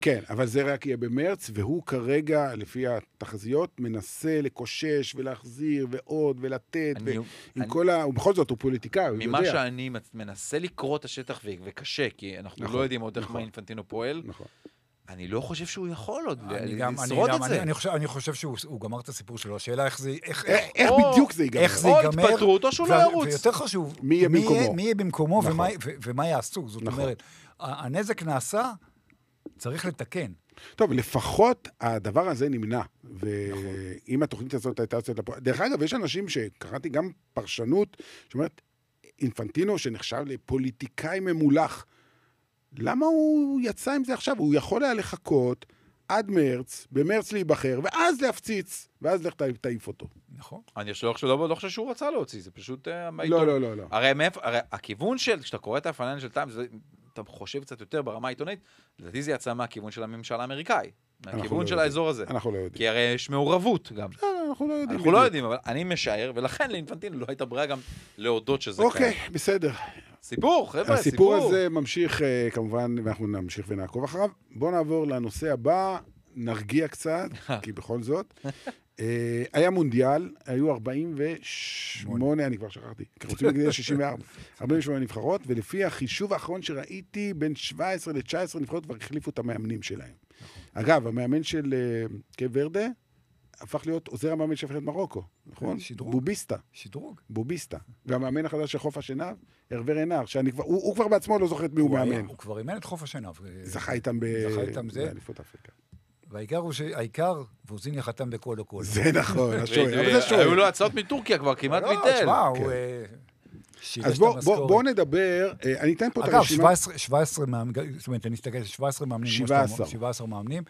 כן, אבל זה רק יהיה במרץ, והוא כרגע, לפי התחזיות, מנסה לקושש ולהחזיר ועוד ולתת, ובכל זאת הוא פוליטיקאי, הוא יודע. ממה שאני מנסה לקרוא את השטח וקשה, כי אנחנו לא יודעים עוד איך מה אינפנטינו פועל, אני לא חושב שהוא יכול עוד לשרוד את זה. אני חושב שהוא גמר את הסיפור שלו. השאלה איך בדיוק זה ייגמר. או התפטרות או שהוא לא ירוץ. ויותר חשוב, מי יהיה במקומו ומה יעשו. זאת אומרת, הנזק נעשה, צריך לתקן. טוב, לפחות הדבר הזה נמנע. ואם התוכנית הזאת הייתה יוצאת לפועל... דרך אגב, יש אנשים שקראתי גם פרשנות, שאומרת, אינפנטינו שנחשב לפוליטיקאי ממולח, למה הוא יצא עם זה עכשיו? הוא יכול היה לחכות עד מרץ, במרץ להיבחר, ואז להפציץ, ואז לך תעיף אותו. נכון. אני לא חושב שהוא רצה להוציא, זה פשוט... לא. הרי הכיוון של, כשאתה קורא את הפנן של טיימס, אתה חושב קצת יותר ברמה העיתונאית, לדעתי זה יצא מהכיוון של הממשל האמריקאי, מהכיוון של האזור הזה. אנחנו לא יודעים. כי הרי יש מעורבות גם. אנחנו לא יודעים. אנחנו לא יודעים, אבל אני משער, ולכן לאינפנטינו לא הייתה ברירה גם להודות שזה אוקיי, בסדר. סיפור, חבר'ה, סיפור. הסיפור הזה ממשיך, כמובן, ואנחנו נמשיך ונעקוב אחריו. בואו נעבור לנושא הבא, נרגיע קצת, כי בכל זאת. היה מונדיאל, היו 48, אני כבר שכחתי, כי רוצים להגיד 64, 48 נבחרות, ולפי החישוב האחרון שראיתי, בין 17 ל-19 נבחרות, כבר החליפו את המאמנים שלהם. אגב, המאמן של קייפ ורדה, הפך להיות עוזר המאמן של נבחרת מרוקו, נכון? בוביסטה. שדרוג. בוביסטה. והמאמן החדש של חוף השנהב, הרבר עינר, הוא כבר בעצמו לא זוכר את מי הוא מאמן. הוא כבר אימן את חוף השנהב. זכה איתם באליפות אפריקה. והעיקר, ואוזיניה חתם בכל או כל. זה נכון, השוער. היו לו הצעות מטורקיה כבר, כמעט ביטל. תשמע, הוא... אז בואו נדבר, אני אתן פה את הרשימה. אגב, 17 מאמנים, זאת אומרת, אני אסתכל, 17 מאמנים, 17 מאמנים,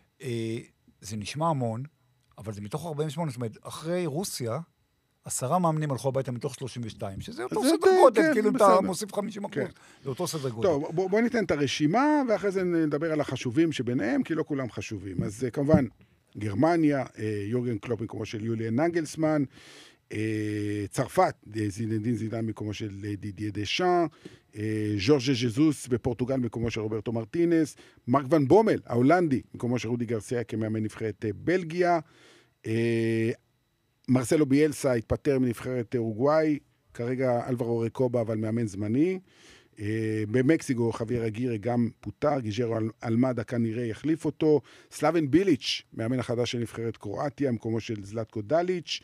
זה נשמע המון, אבל זה מתוך 48, זאת אומרת, אחרי רוסיה, 10 מאמנים הלכו הביתה מתוך 32, שזה אותו סדר גודל, כאילו אתה מוסיף 50%, זה אותו סדר גודל. טוב, בואו ניתן את הרשימה, ואחרי זה נדבר על החשובים שביניהם, כי לא כולם חשובים. אז כמובן, גרמניה, יורגן קלופ מקומו של יוליאן נגלסמן, צרפת, זינדין זידן מקומו של דידיה דשאן, ז'ורג'ה ז'זוס בפורטוגל מקומו של רוברטו מרטינס, מרק ון בומל, ההולנדי, מקומו של רודי גרסיה כמאמן נבחרת בלגיה, מרסלו ביאלסה התפטר מנבחרת אורוגוואי, כרגע אלברו רקובה, אבל מאמן זמני. במקסיקו חוויר אגירה גם פוטר, גיג'רו אלמדה כנראה יחליף אותו. סלאבן ביליץ', מאמן החדש של נבחרת קרואטיה, מקומו של זלטקו דליץ'.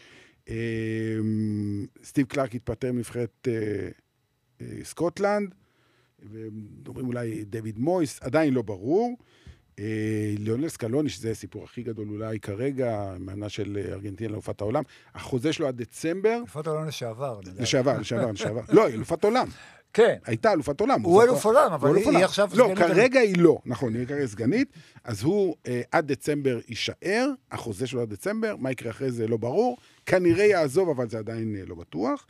סטיב קלארק התפטר מנבחרת סקוטלנד. ודוברים אולי דויד מויס, עדיין לא ברור. ליאונל סקלוני, שזה הסיפור הכי גדול אולי כרגע, מאמנה של ארגנטינה לאלופת העולם, החוזה שלו עד דצמבר. אלופת העולם לשעבר. לשעבר. לא, היא אלופת עולם. כן. הייתה אלופת עולם. הוא אלוף עולם, אבל היא עכשיו סגנית. לא, כרגע היא לא. נכון, היא כרגע סגנית. אז הוא עד דצמבר יישאר, החוזה שלו עד דצמבר, מה יקרה אחרי זה לא ברור. כנראה יעזוב, אבל זה עדיין לא בטוח.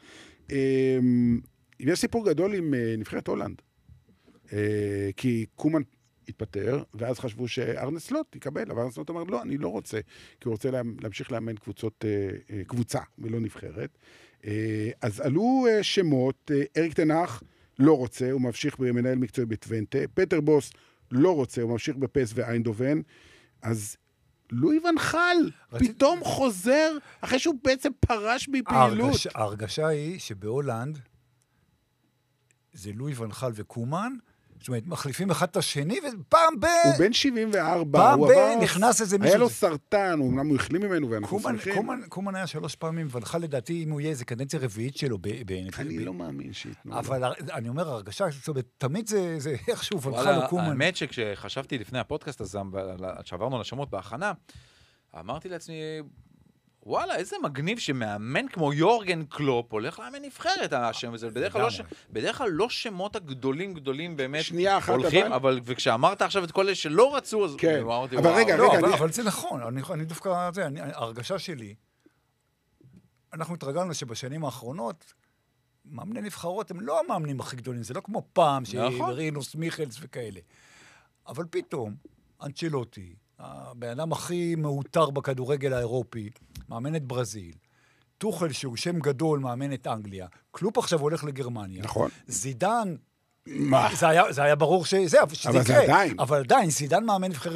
יש סיפור גדול עם נבחרת הולנד. כי קומן התפטר, ואז חשבו שארנה סלוט יקבל, אבל ארנה סלוט אמר, לא, אני לא רוצה, כי הוא רוצה להמשיך לאמן קבוצה, ולא נבחרת. אז עלו שמות, אריק תנח לא רוצה, הוא ממשיך במנהל מקצועי בטוונטה, פטר בוס לא רוצה, הוא ממשיך בפס ואיינדובן, אז לואי ון חל פתאום חוזר, אחרי שהוא בעצם פרש בפעילות. ההרגשה היא שבהולנד, זה לואי ון חל וקומן, זאת אומרת, מחליפים אחד את השני, ופעם הוא בן 74. פעם נכנס איזה מישהו. היה לו סרטן, אמנם הוא החלים ממנו, ואנחנו שמחים. קומן היה 3 פעמים, ולך לדעתי, אם הוא יהיה, זה קדנציה רביעית שלו. אני לא מאמין שיתנו. אבל אני אומר, הרגשה, זאת אומרת, תמיד זה איכשהו ולך לקומן. האמת שכשחשבתי לפני הפודקאסט הזה, שעברנו על השמות בהכנה, אמרתי לעצמי, וואלה, איזה מגניב שמאמן כמו יורגן קלופ הולך לאמן נבחרת השם, וזה בדרך כלל לא שמות הגדולים באמת הולכים, אבל וכשאמרת עכשיו את כל אלה שלא רצו, אז אמרתי, אבל רגע, אבל זה נכון, אני דווקא, ההרגשה שלי, אנחנו התרגלנו שבשנים האחרונות, מאמני נבחרות הם לא המאמנים הכי גדולים, זה לא כמו פעם, שרינוס, מיכלס וכאלה. אבל פתאום, אנצ'לוטי, הבן אדם הכי מאותר בכדורגל האירופי, מאמן את ברזיל, טוחל שהוא שם גדול, מאמן את אנגליה, קלופ עכשיו הולך לגרמניה. נכון. זידן, זה היה ברור שזה יקרה. אבל עדיין, זידן מאמן נבחרת